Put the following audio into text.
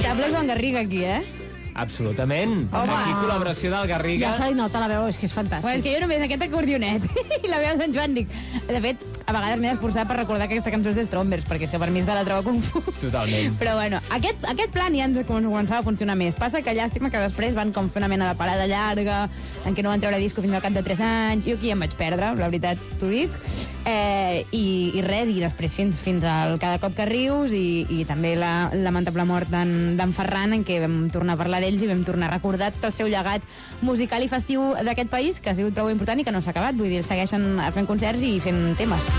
veritable Joan Garriga aquí, Absolutament. Home. Aquí col·laboració del Garriga. Ja se li nota la veu, és que és fantàstic. Bueno, és que jo només aquest acordionet i la veu de Sant Joan dic... De fet, a vegades m'he d'esforçar per recordar que aquesta cançó és de Strombers, perquè és que per mi és de la troba confús. Totalment. Però bueno, aquest plan ja ens començava a funcionar més. Passa que llàstima que després van com fer una mena de parada llarga, en què no van treure disco fins al cap de 3 anys. Jo aquí em vaig perdre, la veritat t'ho dic. I res, i després fins al Cada cop que rius i també la lamentable mort d'en Ferran, en què vam tornar a parlar d'ells i vam tornar a recordar tot el seu llegat musical i festiu d'aquest país, que ha sigut prou important i que no s'ha acabat. Vull dir, segueixen fent concerts i fent temes.